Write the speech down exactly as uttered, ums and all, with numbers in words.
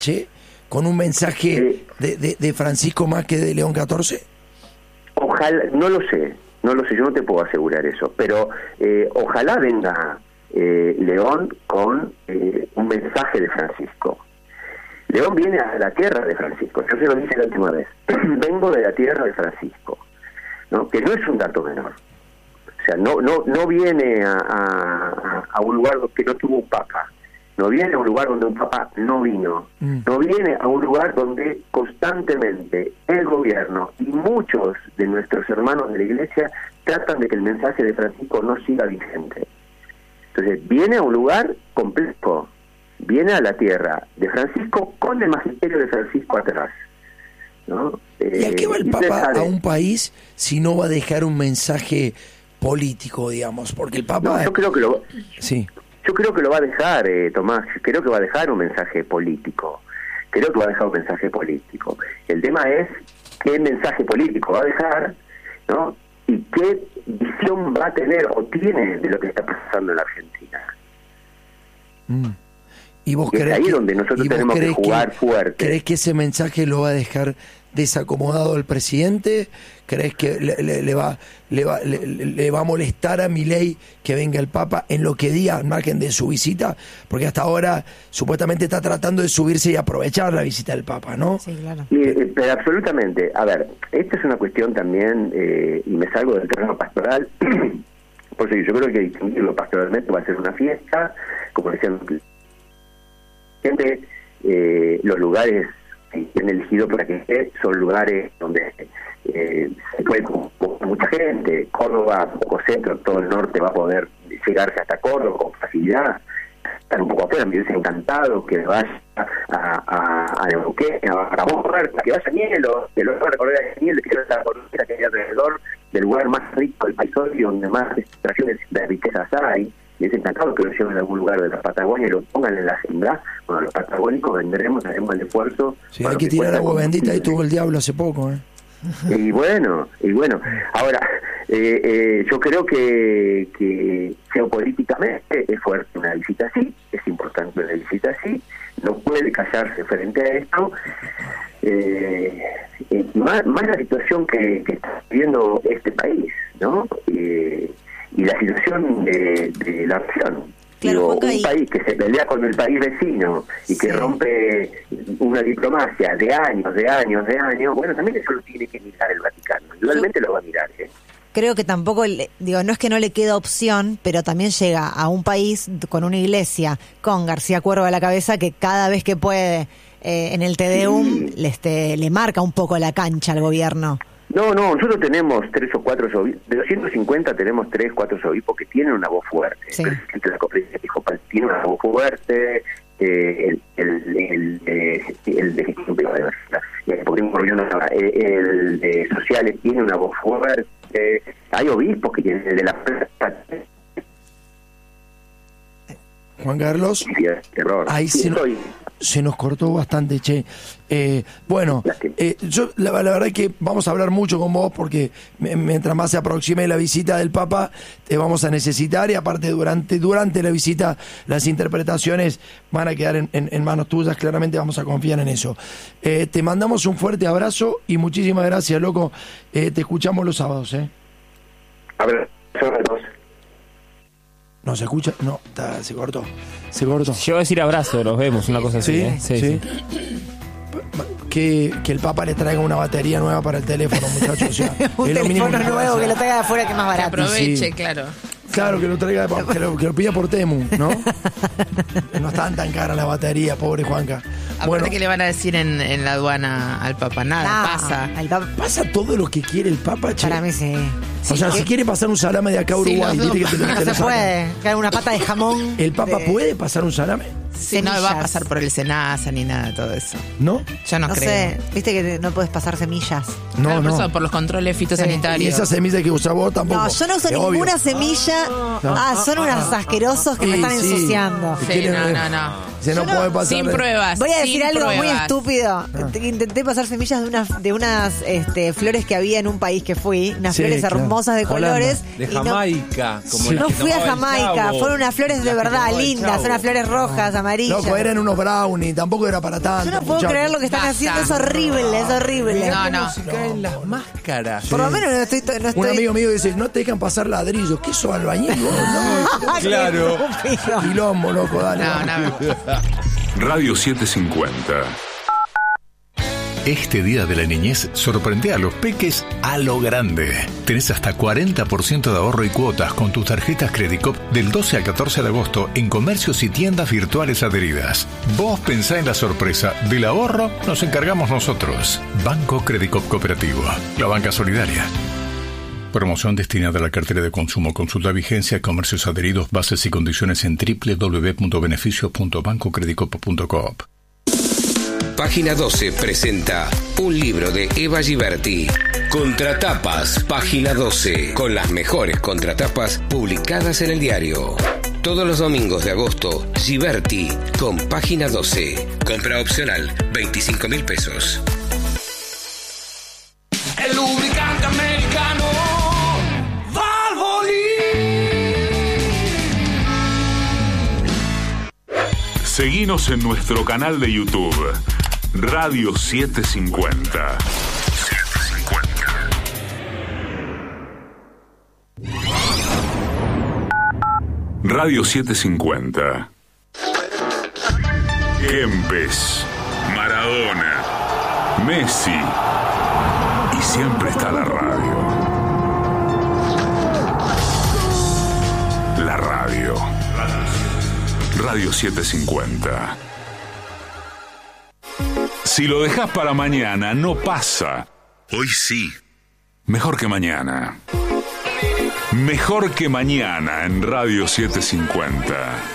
Che, con un mensaje Eh, de, de, de Francisco más que de León catorce? Ojalá, no lo sé, no lo sé, yo no te puedo asegurar eso, pero eh, ojalá venga eh, León con eh, un mensaje de Francisco. León viene a la tierra de Francisco, yo se lo dije la última vez, vengo de la tierra de Francisco, ¿no? Que no es un dato menor. O sea, no no no viene a, a, a un lugar que no tuvo un papa, no viene a un lugar donde un papa no vino, mm. no viene a un lugar donde constantemente el gobierno y muchos de nuestros hermanos de la iglesia tratan de que el mensaje de Francisco no siga vigente. Entonces, viene a un lugar complejo, viene a la tierra de Francisco con el magisterio de Francisco atrás, ¿no? Eh, ¿Y a qué va el Papa a un país si no va a dejar un mensaje político, digamos? Porque el Papa... No, yo creo que lo... Sí. Yo creo que lo va a dejar, eh, Tomás, creo que va a dejar un mensaje político, creo que va a dejar un mensaje político. El tema es qué mensaje político va a dejar, ¿no? Y qué visión va a tener o tiene de lo que está pasando en la Argentina. Mm. ¿Y vos y crees es ahí que, donde nosotros tenemos que jugar que, fuerte? ¿Crees que ese mensaje lo va a dejar desacomodado el presidente? ¿Crees que le, le, le va le va le, le va a molestar a Milei que venga el Papa en lo que diga al margen de su visita? Porque hasta ahora supuestamente está tratando de subirse y aprovechar la visita del Papa, ¿no? Sí, claro. Y, eh, pero absolutamente. A ver, esta es una cuestión también, eh, y me salgo del terreno pastoral, porque yo creo que distinguirlo pastoralmente va a ser una fiesta, como decían siempre, eh, los lugares que han elegido para que esté son lugares donde eh, se puede con, con mucha gente. Córdoba, poco centro, todo el norte va a poder llegarse hasta Córdoba con facilidad. Están un poco afuera, me hubiese encantado que vaya a, a, a Neuquén, a Ramón, que vaya a Nielo, que lo va a recorrer a Nielo, que quiero la cordillera que hay alrededor del lugar más rico del país hoy, donde más extracciones de riquezas hay. Me hubiese encantado que lo lleven a algún lugar de la Patagonia y lo pongan en la agenda. Bueno, los patagónicos vendremos, haremos el esfuerzo. Sí, hay que tirar agua bendita, ahí tuvo el diablo hace poco, ¿eh? Y bueno, y bueno, ahora, eh, eh, yo creo que, que geopolíticamente es fuerte una visita así, es importante una visita así, no puede callarse frente a esto, eh, eh, más, más la situación que, que está viviendo este país, ¿no? Eh, y la situación de, de la región. Claro, Digo, un y... país que se pelea con el país vecino y que sí. rompe una diplomacia de años, de años, de años, bueno, también eso lo tiene que mirar el Vaticano, igualmente lo va a mirar, ¿eh? Creo que tampoco, digo, no es que no le queda opción, pero también llega a un país con una iglesia, con García Cuervo a la cabeza, que cada vez que puede eh, en el Te Deum sí. le, este, le marca un poco la cancha al gobierno. No, no, nosotros tenemos tres o cuatro obispos, de doscientos cincuenta tenemos tres, cuatro obispos que tienen una voz fuerte. Sí. El presidente de la Conferencia Episcopal tiene una voz fuerte, eh, el, el, el, eh, el de gestión privada, el, el de sociales tiene una voz fuerte, eh, hay obispos que tienen el de la Juan Carlos, terror. ahí sí, se, estoy... se nos cortó bastante, che. Eh, bueno, eh, yo la, la verdad es que vamos a hablar mucho con vos porque me, mientras más se aproxime la visita del Papa, te vamos a necesitar y aparte durante durante la visita las interpretaciones van a quedar en, en, en manos tuyas, claramente vamos a confiar en eso. Eh, te mandamos un fuerte abrazo y muchísimas gracias, loco. Eh, te escuchamos los sábados, ¿eh? A ver, dos. No se escucha, no, está, se cortó, se cortó. Yo voy a decir abrazo, los vemos, una cosa así. Sí, ¿eh? sí, sí. sí. Que, que el Papa le traiga una batería nueva para el teléfono, muchachos. O sea, un es lo teléfono mínimo que nuevo que lo traiga de afuera, que es más barato. Que aproveche, sí. claro. Claro, que lo traiga, que lo, que lo pida por Temu, ¿no? No están tan caras las baterías, pobre Juanca. Aparte, bueno, que le van a decir en, en la aduana al Papa, nada, No, pasa. al Papa- ¿pasa todo lo que quiere el Papa, che? Para mí sí. O sea, Sí, si quiere pasar un salame de acá a Sí, Uruguay, los viste dos. que te, lo- te no lo se sacan. puede. Cae una pata de jamón. ¿El Papa de- puede pasar un salame? Sí, no va a semillas. pasar por el SENASA ni nada de todo eso. ¿No? Yo no, No creo. sé, viste que no puedes pasar semillas. No, Claro, por no. eso, por los controles Y fitosanitarios. esa semilla que usás vos tampoco. No, yo no uso es ninguna obvio. semilla. No. Ah, son unos asquerosos que me Sí, están sí. ensuciando. Si Sí, quieren, no, eh, no, no. Se no puede pasar. Sin pruebas. Voy a sin decir algo muy pruebas. estúpido. Intenté pasar semillas de unas de unas este, flores que había en un país que fui, unas Sí, flores claro. hermosas de Holanda. colores. De y no- Jamaica. Como Sí. las No que fui a tomaba el Jamaica, Chavo. fueron unas flores de Las que verdad tomaba el lindas, Chavo. unas flores rojas, amarillas. amarillas. Loco, eran unos brownies, tampoco era para tanto. Yo no puedo muchachos. creer lo que están Basta. haciendo, es horrible, es horrible. No, no. Se caen las máscaras. Por lo menos no estoy... No estoy... Un amigo mío dice, no te dejan pasar ladrillos. ¿Qué sos, albañil? vos? No, Qué Claro. estúpido. quilombo, loco, dale. No, no. Radio setecientos cincuenta. Este día de la niñez sorprende a los peques a lo grande. Tenés hasta cuarenta por ciento de ahorro y cuotas con tus tarjetas Credicop del doce al catorce de agosto en comercios y tiendas virtuales adheridas. Vos pensá en la sorpresa. Del ahorro nos encargamos nosotros. Banco Credicop Cooperativo. La banca solidaria. Promoción destinada a la cartera de consumo. Consulta vigencia, comercios adheridos, bases y condiciones en doble u doble u doble u punto beneficios punto banco credicop punto coop. Página doce presenta un libro de Eva Giberti. Contratapas, Página doce, con las mejores contratapas publicadas en el diario. Todos los domingos de agosto, Giberti con Página doce. Compra opcional, veinticinco mil pesos. El lubricante americano Valvoline. Seguinos en nuestro canal de YouTube, Radio setecientos cincuenta. Radio setecientos cincuenta. Kempes, Maradona, Messi. Y siempre está la radio. La radio. Radio setecientos cincuenta. Si lo dejas para mañana, no pasa. Hoy sí. Mejor que mañana. Mejor que mañana en Radio setecientos cincuenta.